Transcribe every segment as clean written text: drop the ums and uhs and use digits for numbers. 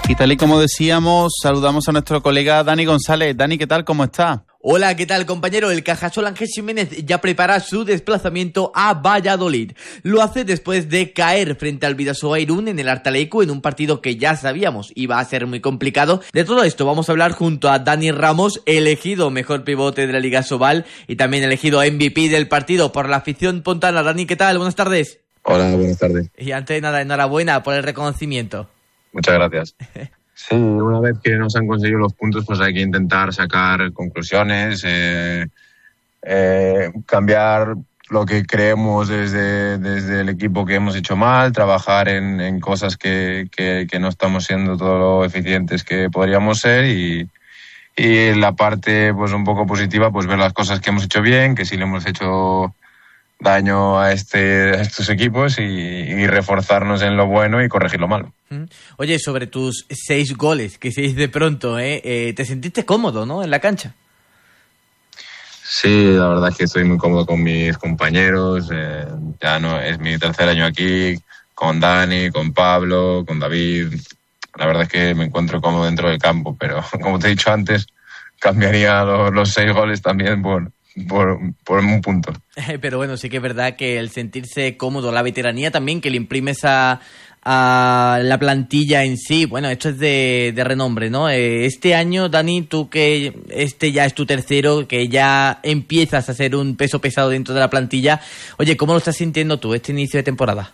Y tal y como decíamos, saludamos a nuestro colega Dani González. Dani, ¿qué tal? ¿Cómo está? Hola, ¿qué tal, compañero? El Cajasol Ángel Jiménez ya prepara su desplazamiento a Valladolid. Lo hace después de caer frente al Bidasoa Irún en el Artaleiku en un partido que ya sabíamos iba a ser muy complicado. De todo esto vamos a hablar junto a Dani Ramos, elegido mejor pivote de la Liga Sobal y también elegido MVP del partido por la afición pontana. Dani, ¿qué tal? Buenas tardes. Hola, buenas tardes. Y antes de nada, enhorabuena por el reconocimiento. Muchas gracias. Sí, una vez que nos han conseguido los puntos, pues hay que intentar sacar conclusiones, cambiar lo que creemos desde el equipo que hemos hecho mal, trabajar en cosas que no estamos siendo todo lo eficientes que podríamos ser y la parte pues un poco positiva, pues ver las cosas que hemos hecho bien, que sí le hemos hecho daño a estos equipos y reforzarnos en lo bueno y corregir lo malo. Oye, sobre tus 6 goles, que se dice de pronto, ¿te sentiste cómodo, no, en la cancha? Sí, la verdad es que estoy muy cómodo con mis compañeros. Ya no es mi tercer año aquí, con Dani, con Pablo, con David. La verdad es que me encuentro cómodo dentro del campo, pero como te he dicho antes, cambiaría los 6 goles también por un punto. Pero bueno, sí que es verdad que el sentirse cómodo, la veteranía también que le imprimes a la plantilla en sí, bueno, esto es de renombre, ¿no? Este año, Dani, tú que ya es tu tercero, que ya empiezas a ser un peso pesado dentro de la plantilla, oye, ¿cómo lo estás sintiendo tú este inicio de temporada?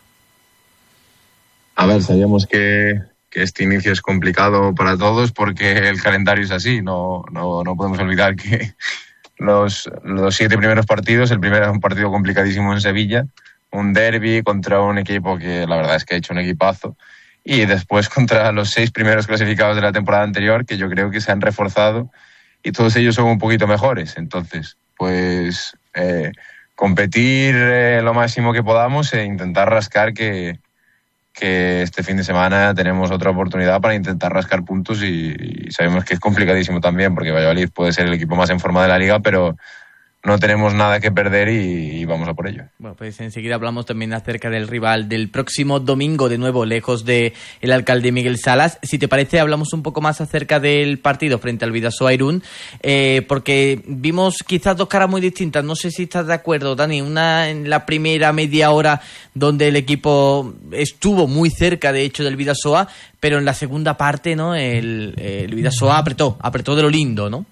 A ver, sabíamos que este inicio es complicado para todos porque el calendario es así, no podemos olvidar que los 7 primeros partidos, el primero es un partido complicadísimo en Sevilla, un derbi contra un equipo que la verdad es que ha hecho un equipazo, y después contra los 6 primeros clasificados de la temporada anterior, que yo creo que se han reforzado y todos ellos son un poquito mejores. Entonces, pues competir lo máximo que podamos e intentar rascar que este fin de semana tenemos otra oportunidad para intentar rascar puntos y sabemos que es complicadísimo también porque Valladolid puede ser el equipo más en forma de la liga, pero no tenemos nada que perder y vamos a por ello. Bueno, pues enseguida hablamos también acerca del rival del próximo domingo, de nuevo lejos de el alcalde Miguel Salas. Si te parece, hablamos un poco más acerca del partido frente al Bidasoa Irún, porque vimos quizás 2 caras muy distintas. No sé si estás de acuerdo, Dani. Una en la primera media hora donde el equipo estuvo muy cerca, de hecho, del Bidasoa, pero en la segunda parte, ¿no? El Bidasoa apretó de lo lindo, ¿no?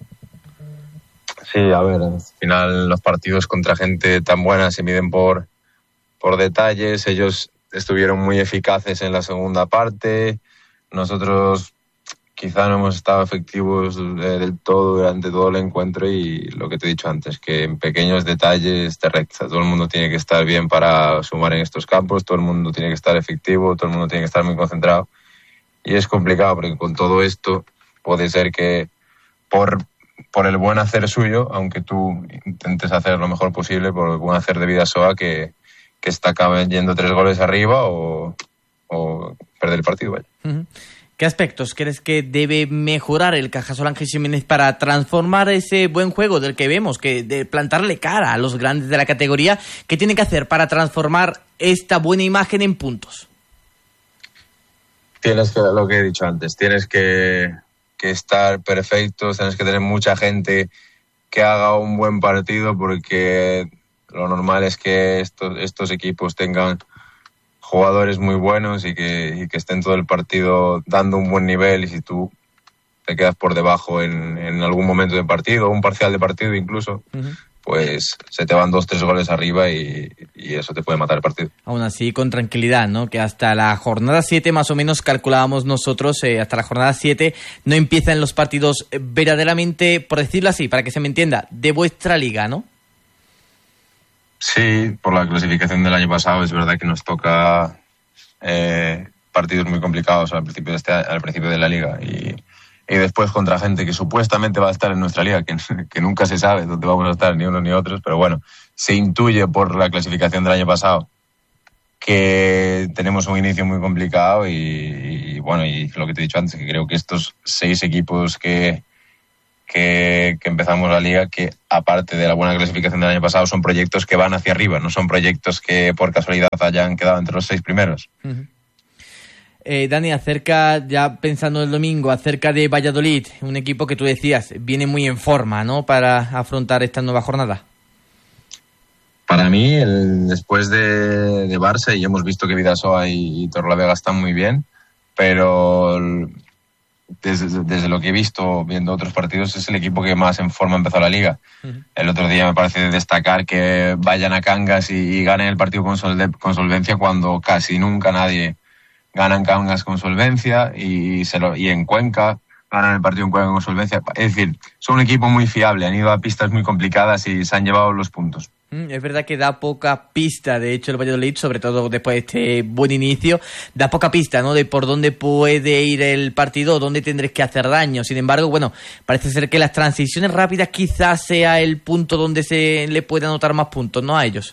Sí, a ver, al final los partidos contra gente tan buena se miden por detalles. Ellos estuvieron muy eficaces en la segunda parte. Nosotros quizá no hemos estado efectivos del todo durante todo el encuentro y lo que te he dicho antes, que en pequeños detalles te recta. Todo el mundo tiene que estar bien para sumar en estos campos, todo el mundo tiene que estar efectivo, todo el mundo tiene que estar muy concentrado. Y es complicado porque con todo esto puede ser que por el buen hacer suyo, aunque tú intentes hacer lo mejor posible, por el buen hacer de Bidasoa, que está yendo 3 goles arriba o perder el partido. Vaya. ¿Qué aspectos crees que debe mejorar el Cajasol Ángel Jiménez para transformar ese buen juego del que vemos, que de plantarle cara a los grandes de la categoría? ¿Qué tiene que hacer para transformar esta buena imagen en puntos? Tienes que, lo que he dicho antes, tienes que estar perfectos, tienes que tener mucha gente que haga un buen partido, porque lo normal es que estos equipos tengan jugadores muy buenos y que estén todo el partido dando un buen nivel, y si tú te quedas por debajo en algún momento del partido, un parcial de partido incluso, pues se te van 2-3 goles arriba y eso te puede matar el partido. Aún así, con tranquilidad, ¿no? Que hasta la jornada 7 más o menos calculábamos nosotros, hasta la jornada 7 no empiezan los partidos verdaderamente, por decirlo así, para que se me entienda, de vuestra liga, ¿no? Sí, por la clasificación del año pasado es verdad que nos toca partidos muy complicados al principio de la liga y después contra gente que supuestamente va a estar en nuestra liga, que nunca se sabe dónde vamos a estar, ni unos ni otros, pero bueno, se intuye por la clasificación del año pasado que tenemos un inicio muy complicado y bueno, y lo que te he dicho antes, que creo que estos 6 equipos que empezamos la liga, que aparte de la buena clasificación del año pasado, son proyectos que van hacia arriba, no son proyectos que por casualidad hayan quedado entre los 6 primeros. Dani, acerca, ya pensando el domingo, acerca de Valladolid, un equipo que tú decías viene muy en forma, ¿no?, para afrontar esta nueva jornada. Para mí, después de Barça, y hemos visto que Vidasoa y Torrelavega están muy bien, pero desde lo que he visto viendo otros partidos es el equipo que más en forma empezó la liga. Uh-huh. El otro día me parece destacar que vayan a Cangas y ganen el partido con solvencia, cuando casi nunca nadie gana en Cangas con solvencia, y en Cuenca ganan el partido en Cuenca con solvencia. Es decir, son un equipo muy fiable, han ido a pistas muy complicadas y se han llevado los puntos. Es verdad que da poca pista, de hecho, el Valladolid, sobre todo después de este buen inicio, da poca pista, ¿no?, de por dónde puede ir el partido, dónde tendréis que hacer daño. Sin embargo, bueno, parece ser que las transiciones rápidas quizás sea el punto donde se le puede anotar más puntos, ¿no?, a ellos.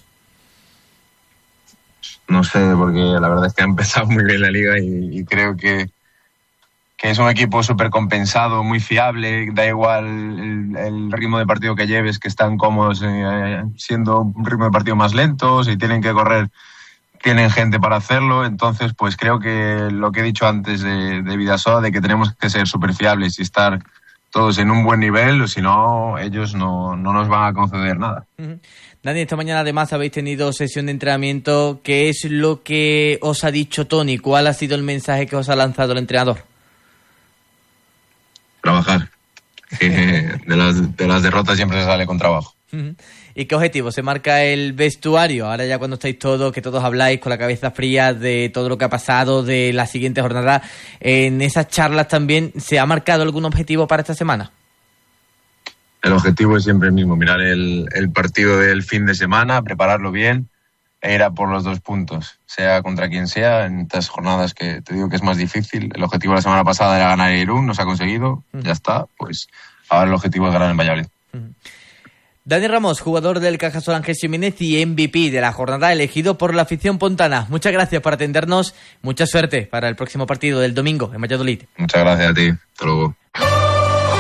No sé, porque la verdad es que ha empezado muy bien la liga y creo que es un equipo súper compensado, muy fiable, da igual el ritmo de partido que lleves, que están cómodos siendo un ritmo de partido más lento. Si tienen que correr, tienen gente para hacerlo. Entonces, pues creo que lo que he dicho antes de Vidasoa, de que tenemos que ser súper fiables y estar todos en un buen nivel, o si no, ellos no nos van a conceder nada. Uh-huh. Dani, esta mañana además habéis tenido sesión de entrenamiento. ¿Qué es lo que os ha dicho Toni? ¿Cuál ha sido el mensaje que os ha lanzado el entrenador? Trabajar. De las derrotas siempre se sale con trabajo. ¿Y qué objetivo se marca el vestuario? Ahora ya cuando estáis todos, que todos habláis con la cabeza fría de todo lo que ha pasado, de la siguiente jornada, en esas charlas también, ¿se ha marcado algún objetivo para esta semana? El objetivo es siempre el mismo, mirar el partido del fin de semana, prepararlo bien e ir a por los 2 puntos, sea contra quien sea, en estas jornadas que te digo que es más difícil. El objetivo la semana pasada era ganar en Irún, no se ha conseguido, ya está, pues ahora el objetivo es ganar en Valladolid. Dani Ramos, jugador del Cajasol Ángel Jiménez y MVP de la jornada, elegido por la afición pontana. Muchas gracias por atendernos, mucha suerte para el próximo partido del domingo en Valladolid. Muchas gracias a ti, hasta luego.